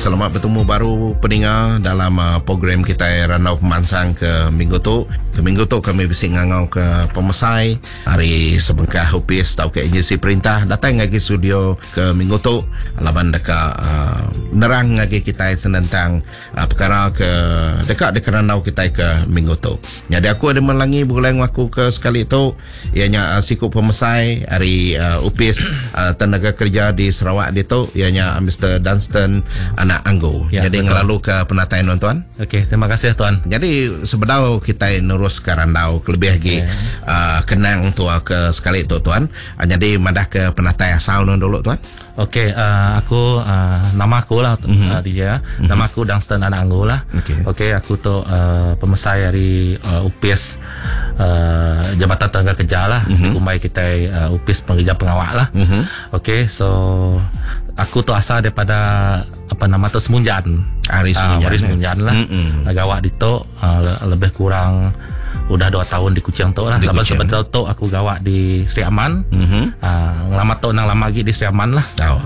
selamat bertemu baru pendengar dalam program kita Randau Pemansang ke minggu tu. Ke minggu tu kami bising ngangau ke Pemesai. Hari sebengkah upis tau ke agensi perintah datang lagi studio ke minggu tu. Laban dekat nerang lagi kita senentang perkara ke dekat Randau kita ke minggu tu. Jadi aku ada melangi bulan aku ke sekali tu ianya siku Pemesai hari upis tenaga kerja di Sarawak dia tu ianya Mr. Dunstan anak Anggo. Ya, jadi ngelalu ke penataan tuan. Okey, terima kasih tuan. Jadi sebenarnya kita nurus ke Randau lebih lagi kenang tu ke sekali tu tuan. Jadi madah ke penataan asal dulu tuan. Okey, aku nama aku lah dia. Nama aku Dunstan anak Anggo lah. Okey, aku tu pemesai dari UPS Jabatan Tenaga Kerja lah. Kumai kita UPS pengerja pengawal lah. Okey, so aku tu asal daripada apa nama tu Semunjan. Hari Semunjan lah. Gawak di tu lebih kurang udah 2 tahun di Kuching tu lah. Lepas sebentar tu aku gawak di Sri Aman. Lama tu nang lama lagi di Sri Aman lah.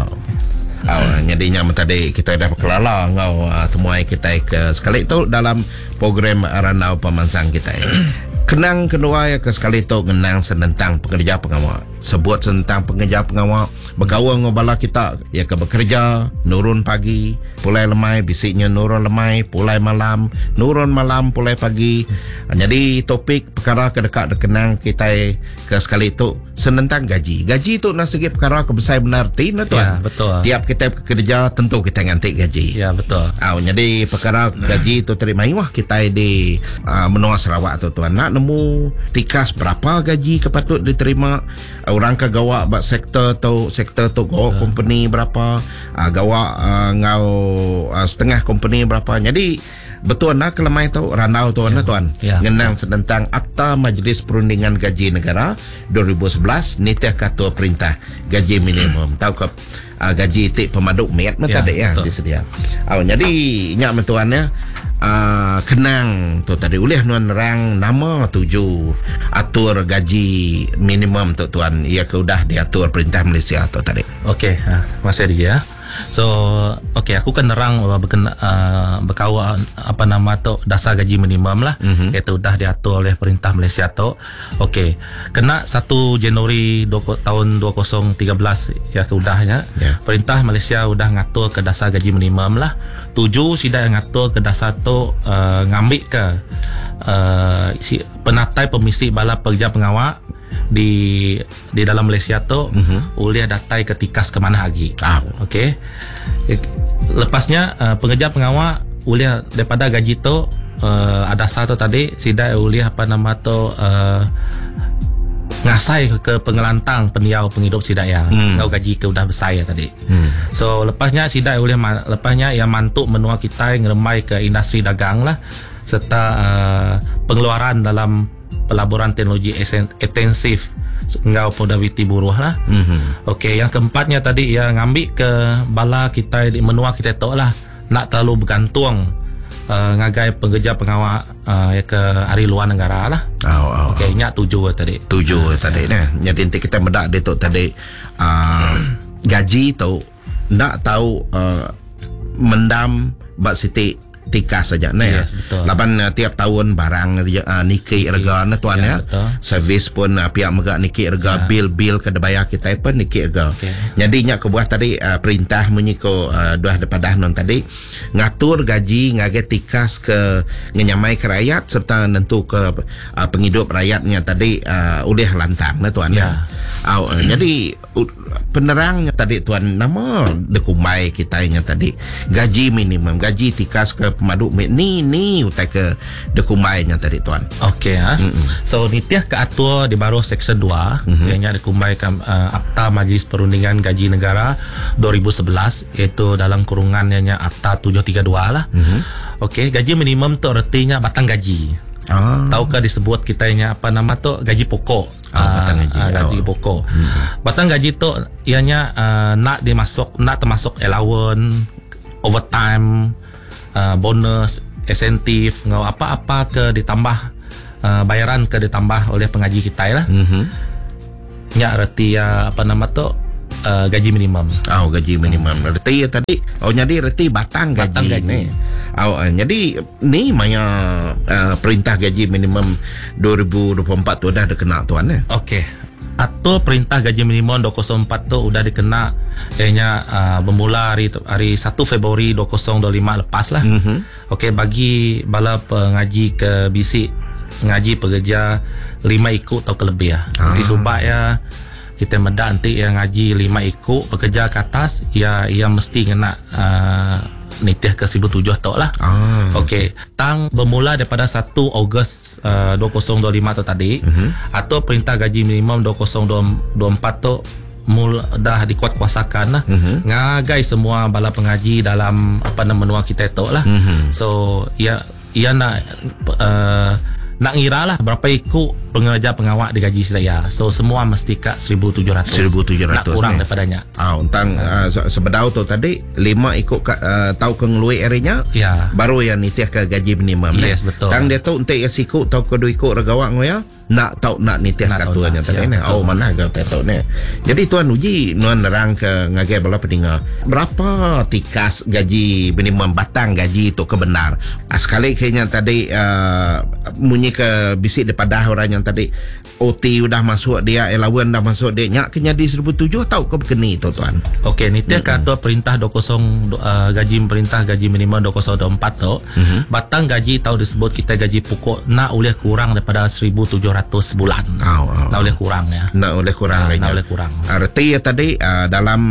Jadinya tadi kita dah kelala ngau temuai kita ke sekali tu dalam program Randau Pemansang kita. Kenang kedua ke sekali tu kenang tentang pekerja pengawal. Sebut tentang pekerja pengawal bergaul ngobala kita ya ke bekerja nurun pagi pulai lemai bisiknya nurun lemai pulai malam nurun malam pulai pagi. Jadi topik perkara ke dekat kenang kita ke sekali tu tentang gaji. Gaji tu nak segi perkara kebesar benar tin tuan. Ya, betul. Tiap kita bekerja tentu kita ngantik gaji. Ya, betul. Jadi perkara gaji tu terima wah kita di menua Sarawak tu tuan. Nak nemu tikas berapa gaji kepatut diterima orang ke gawak bak sektor tu gawak company berapa gawak ngau setengah company berapa. Jadi betul nak kelemai tu Randau tu tuan. Ngenang tentang Akta Majlis Perundingan Gaji Negara 2011 nitih katua perintah gaji minimum. Tahu ke gaji tik pemaduk met tadi ya disedia. Jadi nyak mentuan ya. Kenang tu tadi ulih nuan rang nama 7 atur gaji minimum tu tuan ia ke udah diatur perintah Malaysia tu tadi. Okey, masih dia. So, okey aku kan nerang berkawa apa nama tu dasar gaji minimum lah. Itu dah diatur oleh perintah Malaysia tu. Okey, kena 1 Januari tahun 2013 ya ke udahnya. Perintah Malaysia udah ngatur ke dasar gaji minimum lah. 7 sida yang ngatur ke dasar tu ngambil ke penatai pemisi bala pekerja pengawal di dalam Malaysia tu boleh datai ke tikas ke mana lagi. Okey. Lepasnya pekerja pengawal boleh daripada gaji tu ada satu tadi sida boleh apa nama tu ngasai ke pengelantang peniau penghidup sida yang ngau gaji ke udah besar ya tadi. So lepasnya sida boleh lepasnya yang mantuk menua kita ngeremai ke industri dagang lah serta pengeluaran dalam pelaburan teknologi intensif ngau podawiti buruh lah. Okey, yang keempatnya tadi yang ngambil ke bala kita di menua kita tu lah nak terlalu bergantung ngagai pekerja pengawal ya ke hari luar negara lah. Okey, nyak 7 tadi. 7 tadi nah. Jadi nanti kita medak dia tu tadi gaji tu nak tahu mendam bak siti tikas saja nah. Laban tiap tahun barang niki harga na tuan ya. Servis pun pihak megak niki harga bil ke bayar kita pun niki harga. Jadi nyak kebuah tadi perintah menyiko dah depadah non tadi ngatur gaji ngage tikas ke ngenyamai ke rakyat serta nentu ke penghidup rakyatnya tadi ulih lantang na tuan. Jadi penerangnya tadi tuan nama dekumai kitanya tadi gaji minimum gaji tikas ke pemaduk ni utai ke dekumainya tadi tuan. Okey so nitiah ke atur di baru section 2 ianya dekumai Akta Majlis Perundingan Gaji Negara 2011 iaitu dalam kurungan ianya Akta 732 lah. Okey, gaji minimum tu artinya batang gaji. Tahukah disebut kitanya apa nama tu gaji pokok. Gaji pokok. Batang gaji tu ianya nak termasuk allowance, overtime, bonus, insentif, ngau apa-apa ke ditambah bayaran ke ditambah oleh pengaji kita lah. Ya arti apa nama tu gaji minimum. Gaji minimum. Reti tadi. Jadi reti batang gaji ni. Jadi ni maya perintah gaji minimum 2024 tu dah ada kena tuan Okey. Atau perintah gaji minimum 2024 tu udah dikena bermula hari 1 Februari 2025 lepas lah. Okey, bagi bala pengaji ke bisik ngaji pekerja 5 ikut atau kelebih lah. Nanti subak ya kita medak nanti yang ngaji 5 ikut pekerja ke atas ia mesti kena nitih ke 1,700 tok lah. Okey, tang bermula daripada 1 Ogos 2025 tu tadi atau perintah gaji minimum 2024 tu dah dikuatkuasakan lah. Ngagai semua bala pengaji dalam menua kita tu lah. So ia nak ngira lah berapa ikut pengerja pengawal digaji sedaya. So semua mesti kat 1,700. Nak kurang daripadanya. Tentang sebedau tu tadi 5 ikut tahu ke ngelui area baru yang nitih ke gaji minimum. Yes, betul. Tang dia tu untuk ikut tahu ke 2 ikut regawak ngoya nak tahu nak nitih katuannya tadi ni. Mana kau tahu ni. Jadi tuan uji nuan nerang ke ngagai bala pendengar. Berapa tikas gaji minimum batang gaji tu kebenar. Sekali kayaknya tadi munyi ke bisik daripada orang yang tadi OT udah masuk dia, allowance dah masuk dia, nyak ke jadi 1,700 tahu ke begini tu tuan. Okey, nitih kata perintah 20 perintah gaji minimum 2024 tu batang gaji tahu disebut kita gaji pokok nak boleh kurang daripada 1,700 sebulan. Nak boleh kurang ya. Nak boleh kurang nak boleh kurang. Arti tadi dalam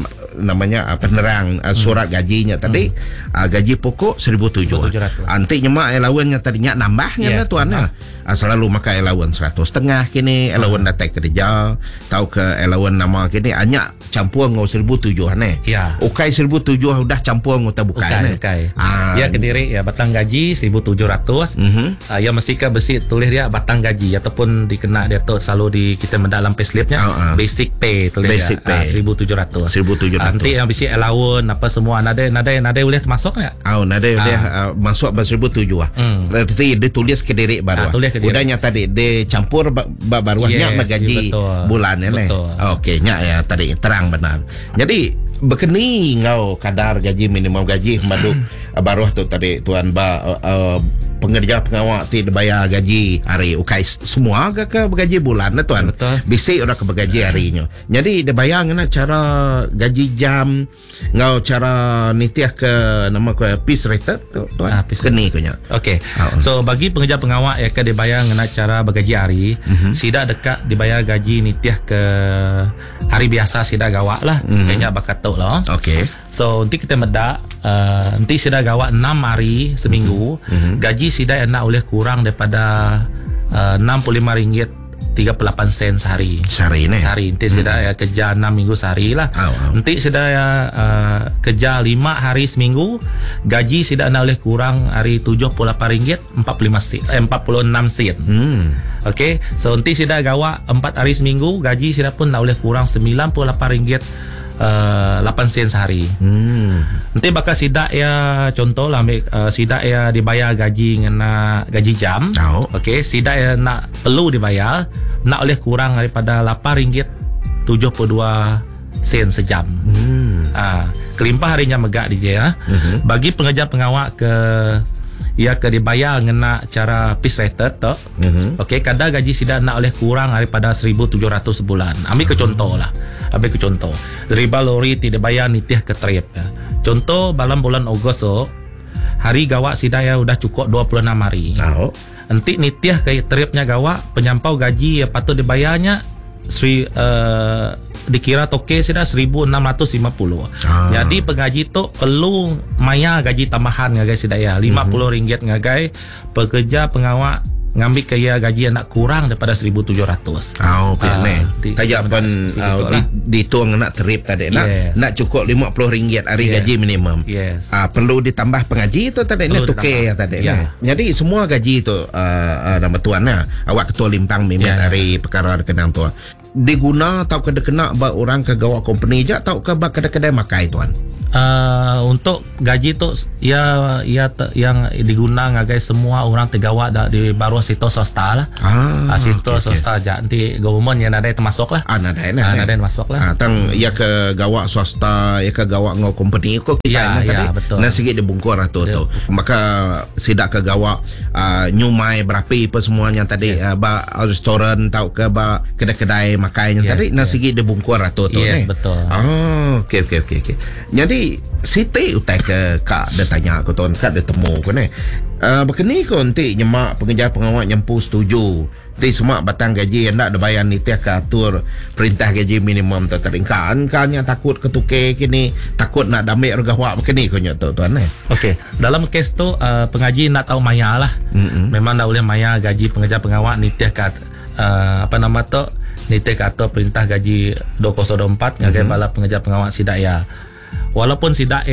namanya penerang surat gajinya tadi gaji pokok 1,700. Nanti nyemak allowance-nya tadinya nambahnya lah tuan. Selalu makan allowance 100 setengah kini allowance datang kerja tahu ke allowance nama kini banyak campur ngau 1,700 ukai 1,700 udah campur ngau tak bukan ya kediri ya batang gaji 1,700 ya mesti ke besi tulis dia batang gaji ataupun dikena dia tu selalu kita mendalam payslipnya basic pay tulis basic pay 1,700 nanti yang besi allowance apa semua nada boleh masuk tak? Nada boleh masuk 1,700 berarti dia tulis kediri baru udahnya tadi dia campur baruahnya gaji bulannya ni. Okey, nyak ya tadi terang benar. Jadi berkeni ngau kadar gaji minimum gaji maduk baruah tu tadi tuan pengerja pengawal ti dibayar gaji hari ukai semua ke gaji bulan tuan. Bisik udah ke gaji harinya. Jadi dibayar ngana cara gaji jam ngau cara nitiah ke nama ke piece rate tu tuan. Keni ko nya. Okey. So bagi pengerja pengawal ya ke dibayar ngana cara bergaji hari sida dekat dibayar gaji nitiah ke hari biasa sida gawak lah. Kayaknya bakat tu lah. Okey. So nanti kita medak nanti sida gawak 6 hari seminggu gaji sida nak boleh kurang daripada RM65.38 sehari ni. Sehari nanti sida kerja 6 minggu sehari lah. Nanti sida kerja 5 hari seminggu gaji sida nak boleh kurang hari RM78.46 sen. Okey, so nanti sida gawak 4 hari seminggu gaji sida pun nak boleh kurang RM98.8 sehari. Nanti bakal sidak ya contoh lah ambil sidak ya dibayar gaji ngena gaji jam. Okey, sidak ya nak perlu dibayar nak boleh kurang daripada RM8.72 sejam. Kelimpah harinya megak dia. Bagi pengerja pengawal ke dibayar ngena cara piece rated tu. Okey, kadar gaji sidak nak oleh kurang daripada 1,700 sebulan. Ambil ke contoh lah. Daripada lori tidak bayar nitih ke trip. Contoh dalam bulan Ogos tu hari gawak sidak ya udah cukup 26 hari. Nanti nitih ke tripnya gawak penyampau gaji yang patut dibayarnya dikira toke sudah 1,650. Jadi pengaji tu perlu maya gaji tambahan ngagai sidaya RM50 ngagai pekerja pengawal ngambil kaya gaji yang nak kurang daripada 1,700. Kayak pun dituang nak trip tadi nak cukup RM50 hari gaji minimum. Perlu ditambah pengaji tu tadi ni toke tadi. Jadi semua gaji tu nama tuannya awak ketua limpang mimin hari perkara kenang tu diguna atau kena ba orang ke gawak company je atau ke ba kedai-kedai makai tuan. Untuk gaji tu yang diguna ngagai semua orang tegawak di baru sektor swasta lah. Sektor swasta aja nanti government yang ada termasuk lah. Ada termasuk lah. Tang ia ke gawak swasta, ia ke gawak ngau company ko kita tadi. Betul. Nah sikit dibungkur tu. Maka sidak ke gawak nyumai berapi apa semuanya tadi ba restoran tau ke ba kedai-kedai makan yang tadi nah sikit dibungkur tu ni. Betul. Okey. Jadi Siti utai ke kak dia tanya aku tuan kak dia temu ko ni. Begini ko nanti nyemak pengejar pengawal nyempu setuju. Di semua batang gaji yang nak dibayar ni tiap atur perintah gaji minimum tu tadi kan takut ketuke kini takut nak damai regawak begini ko nya tuan ni. Okey, dalam kes tu pengaji nak tahu maya lah. Memang dah boleh maya gaji pengejar pengawal ni tiap apa nama tu ni tiap atur perintah gaji 2024 ngagai bala pengejar pengawal sidaya. Walaupun sidak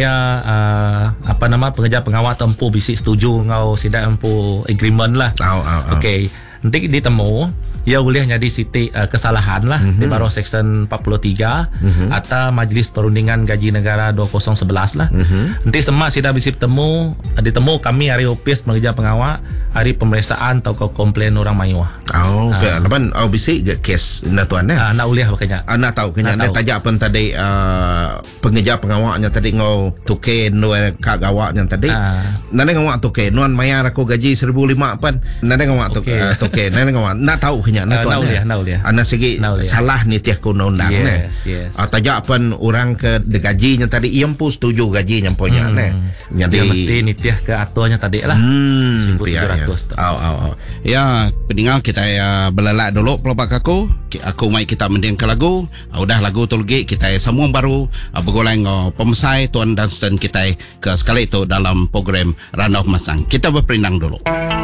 pengejar pengawal tempu bisi setuju ngau sidak tempu agreement lah. Okey, nanti ditemu ia boleh jadi siti kesalahan lah di bawah section 43 atau Majlis Perundingan Gaji Negara 2011 lah. Nanti semua sidak bisi ditemu kami hari opis pengejar pengawal hari pemeriksaan atau komplain orang mayuah. Lepas bisi ke kes na tuan nak uliah makanya. Nak tahu kena nak tajak pun tadi pengejar pengawaknya tadi ngau tuke nuan kak gawaknya tadi. Nane ngawak tuke nuan mayar aku gaji 1,500 pan. Nane ngawak tuke nane ngawak nak tahu kena na tuan. Nak uliah. Ana segi salah ni tiah undang ni. Tajak pun orang ke de gajinya tadi iampu setuju gaji nyamponya ni. Jadi mesti ni tiah ke aturnya tadi lah. 1,700 tu. Ya, pendengar kita belalak dulu pelopak aku mai kita mendengar lagu. Udah lagu tu lagi kita sambung baru bergoleng pemesai tuan dan stand kita ke sekali itu dalam program Randau Masang. Kita berperindang dulu.